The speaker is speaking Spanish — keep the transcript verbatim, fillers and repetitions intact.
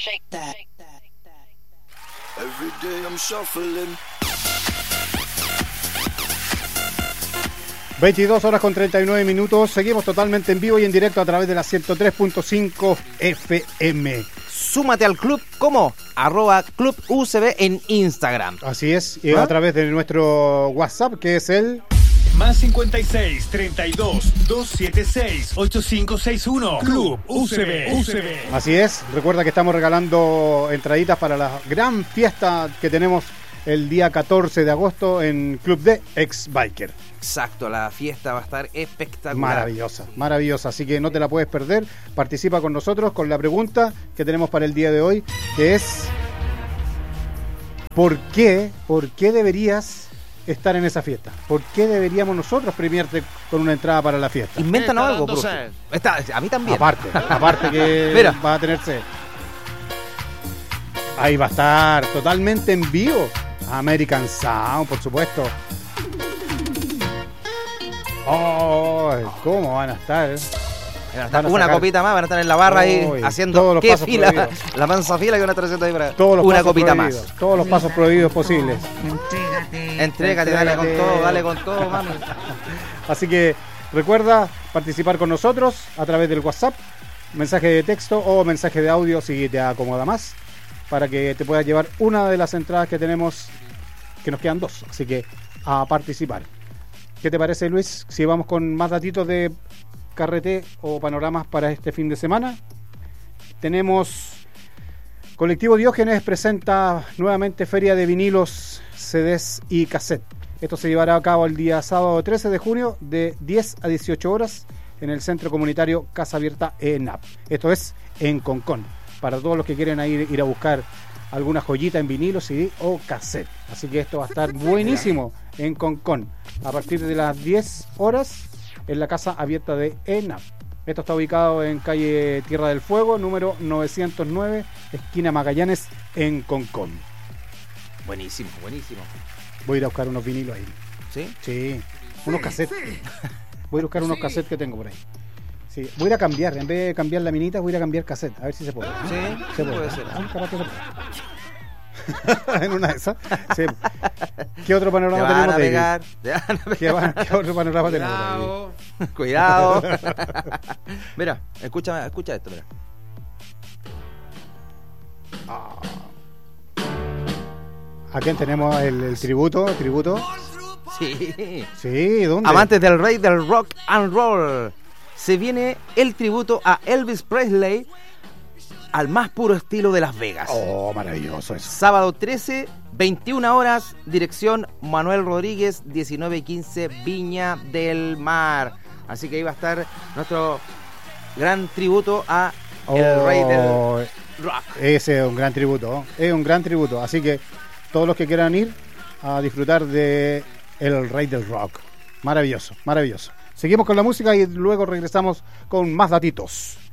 Every day I'm shuffling. veintidós horas con treinta y nueve minutos. Seguimos totalmente en vivo y en directo a través de la ciento tres punto cinco F M. Súmate al club como arroba club U C B en Instagram. Así es, y ¿Ah? a través de nuestro WhatsApp, que es el Más cincuenta y seis, treinta y dos, doscientos setenta y seis, ochenta y cinco sesenta y uno. Club U C B. U C B. Así es, recuerda que estamos regalando entraditas para la gran fiesta que tenemos el día catorce de agosto en Club de Ex Biker. Exacto, la fiesta va a estar espectacular. Maravillosa, maravillosa, así que no te la puedes perder. Participa con nosotros con la pregunta que tenemos para el día de hoy, que es ¿por qué, por qué deberías estar en esa fiesta? ¿Por qué deberíamos nosotros premiarte con una entrada para la fiesta? Invéntanos algo, Profe. Está, a mí también. Aparte, aparte que Mira. va a tenerse. Ahí va a estar totalmente en vivo. American Sound, por supuesto. Oh, ¿cómo van a estar? Van a estar Van a una sacar- copita más, van a estar en la barra ahí Uy, haciendo todos los ¿qué pasos fila? prohibidos. La mansa fila que van a estar haciendo ahí para Todos los una pasos copita prohibidos, más. todos los pasos prohibidos posibles. Entrégate, dale con todo, dale con todo, mami. Así que recuerda participar con nosotros a través del WhatsApp, mensaje de texto o mensaje de audio si te acomoda más, para que te puedas llevar una de las entradas que tenemos, que nos quedan dos. Así que a participar. ¿Qué te parece, Luis? Si vamos con más datitos de carrete o panoramas para este fin de semana. Tenemos Colectivo Diógenes presenta nuevamente Feria de Vinilos, C Ds y Cassette. Esto se llevará a cabo el día sábado trece de junio de diez a dieciocho horas en el Centro Comunitario Casa Abierta E N A P. Esto es en Concón, para todos los que quieren ir, ir a buscar alguna joyita en vinilo, C D o cassette. Así que esto va a estar buenísimo en Concón a partir de las diez horas en la Casa Abierta de E N A P. Esto está ubicado en calle Tierra del Fuego, número novecientos nueve, esquina Magallanes, en Concón. Buenísimo, buenísimo. Voy a ir a buscar unos vinilos ahí. ¿Sí? Sí, unos cassettes. Voy a buscar unos cassettes que tengo por ahí. Sí, voy a ir a cambiar, en vez de cambiar la minita, voy a ir a cambiar cassette, a ver si se puede. Sí, Se puede, puede ser. Ah, capaz que se puede. En una de esas. Sí. ¿Qué otro Te panorama van tenemos a de pegar, te van a ¿Qué, pegar. va- qué otro panorama tenemos de Cuidado. Mira, escucha, escucha esto, mira. ¿A quién tenemos el, el tributo? ¿El tributo? Sí. Sí, ¿dónde? Amantes del rey del rock and roll. Se viene el tributo a Elvis Presley al más puro estilo de Las Vegas. Oh, maravilloso eso. Sábado trece, veintiuna horas, dirección Manuel Rodríguez, diecinueve quince, Viña del Mar. Así que ahí va a estar nuestro gran tributo a el Oh, rey del rock. Ese es un gran tributo, ¿no? Es un gran tributo. Así que todos los que quieran ir a disfrutar de el rey del rock. Maravilloso, maravilloso. Seguimos con la música y luego regresamos con más datitos.